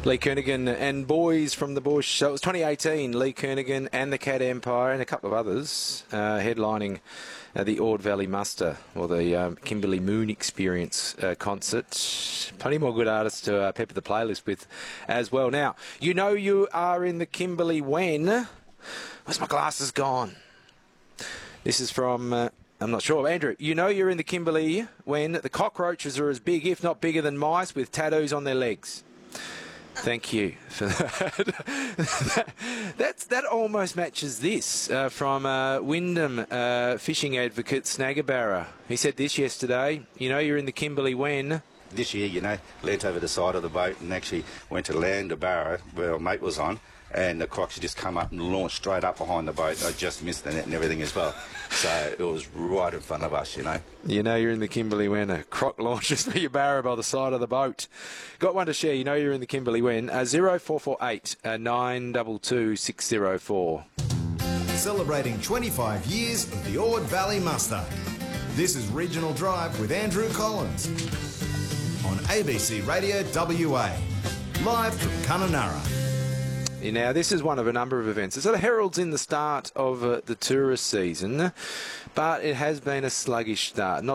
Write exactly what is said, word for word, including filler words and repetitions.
Lee Kernaghan and boys from the bush. So it was twenty eighteen, Lee Kernaghan and the Cat Empire and a couple of others uh, headlining uh, the Ord Valley Muster, or the um, Kimberley Moon Experience uh, concert. Plenty more good artists to uh, pepper the playlist with as well. Now, you know you are in the Kimberley when... Where's my glasses gone? This is from... Uh, I'm not sure. Andrew, you know you're in the Kimberley when the cockroaches are as big, if not bigger than mice, with tattoos on their legs. Thank you for that. That's, that almost matches this uh, from uh, Wyndham uh, fishing advocate Snaggabarra. He said this yesterday. You know you're in the Kimberley when... This year, you know, leant over the side of the boat and actually went to land a barra where our mate was on, and the crocs just come up and launched straight up behind the boat. I just missed the net and everything as well. So it was right in front of us, you know. You know you're in the Kimberley when a croc launches for your barra by the side of the boat. Got one to share. You know you're in the Kimberley when uh, zero four four eight nine two two six zero four. Celebrating twenty-five years of the Ord Valley Muster. This is Regional Drive with Andrew Collins on A B C Radio W A, live from Kununurra. Now, this is one of a number of events. It sort of heralds in the start of uh, the tourist season, but it has been a sluggish start. Not